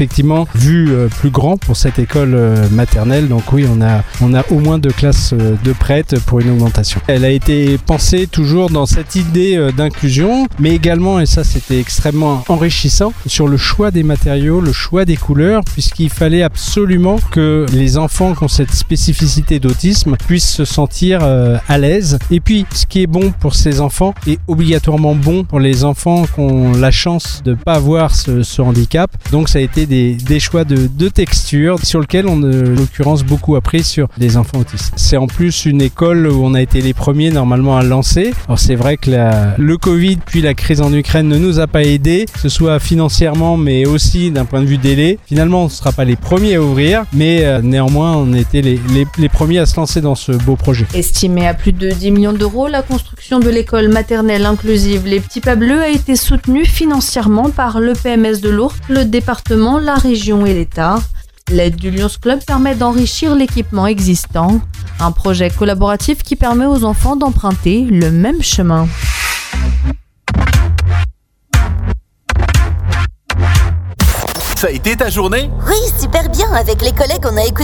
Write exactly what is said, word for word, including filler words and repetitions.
effectivement vu euh, plus grand pour cette école euh, maternelle. Donc oui, on a, on a au moins deux classes euh, de prêtes pour une augmentation. Elle a été pensée toujours dans cette idée euh, d'inclusion, mais également, et ça c'était extrêmement enrichissant, sur le choix des matériaux, le choix des couleurs, puisqu'il fallait absolument que les enfants qui ont cette spécificité d'autisme puissent se sentir euh, à l'aise. Et puis, ce qui est bon pour ces enfants est obligatoirement bon pour les enfants qui ont la chance de ne pas avoir ce, ce handicap. Donc ça a été des, des choix de, de textures sur lesquels on a en l'occurrence beaucoup appris sur les enfants autistes. C'est en plus une école où on a été les premiers normalement à lancer. Alors c'est vrai que la, le Covid puis la crise en Ukraine ne nous a pas aidés, que ce soit financièrement mais aussi d'un point de vue délai. Finalement on ne sera pas les premiers à ouvrir, mais euh, néanmoins on était les, les, les premiers à se lancer dans ce beau projet. Estimée à plus de dix millions d'euros, la construction de l'école maternelle inclusive Les Petits Pas Bleus a été soutenue financièrement par l'E P M S de l'Ourcq, le département, la région et l'État. L'aide du Lions Club permet d'enrichir l'équipement existant, un projet collaboratif qui permet aux enfants d'emprunter le même chemin. Ça a été ta journée ? Oui, super bien. Avec les collègues, on a écouté